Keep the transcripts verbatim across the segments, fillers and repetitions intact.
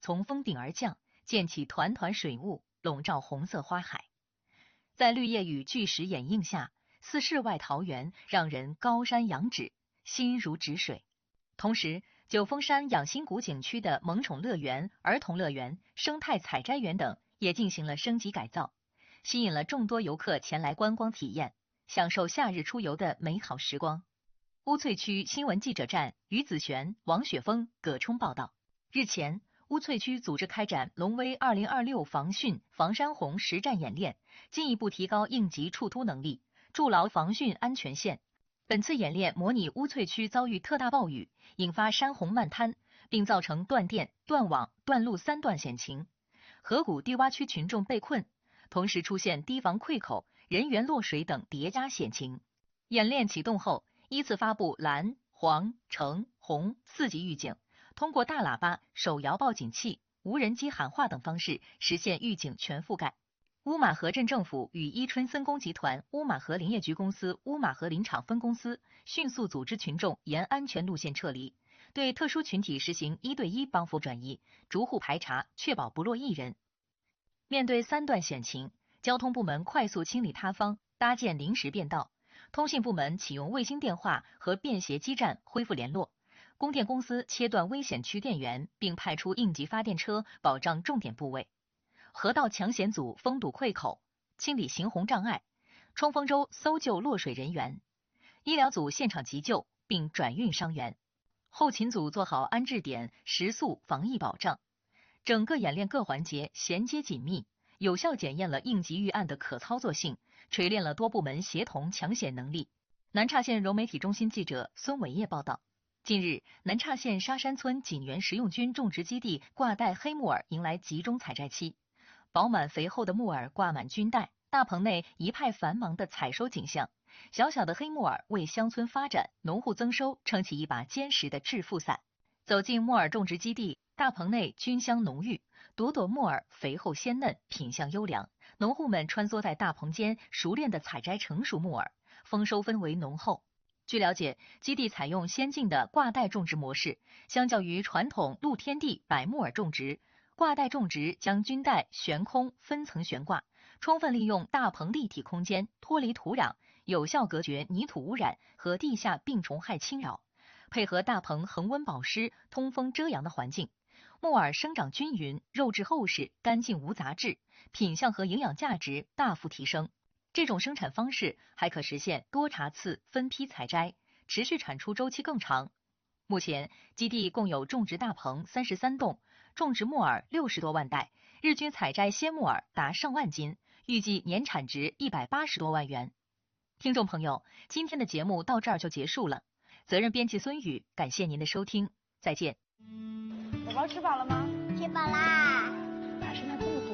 从峰顶而降，溅起团团水雾，笼罩红色花海。在绿叶与巨石掩映下，似世外桃源，让人高山仰止，心如止水。同时，九峰山养心谷景区的萌宠乐园、儿童乐园、生态采摘园等也进行了升级改造，吸引了众多游客前来观光体验，享受夏日出游的美好时光。乌翠区新闻记者站于子璇、王雪峰、葛冲报道。日前，乌翠区组织开展龙威二零二六防汛防山洪实战演练，进一步提高应急处突能力，筑牢防汛安全线。本次演练模拟乌翠区遭遇特大暴雨，引发山洪漫滩，并造成断电、断网、断路三段险情。河谷低洼区群众被困，同时出现堤防溃口、人员落水等叠加险情。演练启动后，依次发布蓝、黄、橙、红四级预警，通过大喇叭、手摇报警器、无人机喊话等方式实现预警全覆盖。乌马河镇政府与伊春森工集团乌马河林业局公司乌马河林场分公司迅速组织群众沿安全路线撤离，对特殊群体实行一对一帮扶转移，逐户排查，确保不落一人。面对三段险情，交通部门快速清理塌方，搭建临时便道。通信部门启用卫星电话和便携基站恢复联络，供电公司切断危险区电源，并派出应急发电车保障重点部位。河道抢险组封堵溃口，清理行洪障碍，冲锋舟搜救落水人员。医疗组现场急救并转运伤员，后勤组做好安置点食宿防疫保障。整个演练各环节衔接紧密，有效检验了应急预案的可操作性，锤炼了多部门协同抢险能力。南岔县融媒体中心记者孙伟业报道。近日，南岔县沙山村锦源食用菌种植基地挂带黑木耳迎来集中采摘期，饱满肥厚的木耳挂满菌带，大棚内一派繁忙的采收景象。小小的黑木耳为乡村发展、农户增收撑起一把坚实的致富伞。走进木耳种植基地，大棚内菌香浓郁，朵朵木耳肥厚鲜嫩，品相优良。农户们穿梭在大棚间，熟练地采摘成熟木耳，丰收氛围浓厚。据了解，基地采用先进的挂带种植模式，相较于传统露天地柏木耳种植，挂带种植将菌带悬空分层悬挂，充分利用大棚立体空间，脱离土壤，有效隔绝泥土污染和地下病虫害侵扰，配合大棚恒温保湿、通风遮阳的环境，木耳生长均匀，肉质厚实，干净无杂质，品相和营养价值大幅提升。这种生产方式还可实现多茬次分批采摘，持续产出周期更长。目前，基地共有种植大棚三十三栋，种植木耳六十多万袋，日均采摘鲜木耳达上万斤，预计年产值一百八十多万元。听众朋友，今天的节目到这儿就结束了。责任编辑孙宇，感谢您的收听，再见。 宝宝吃饱了吗？ 吃饱啦。 打顺的肚子。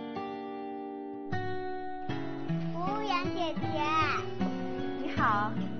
服务员姐姐， 你好。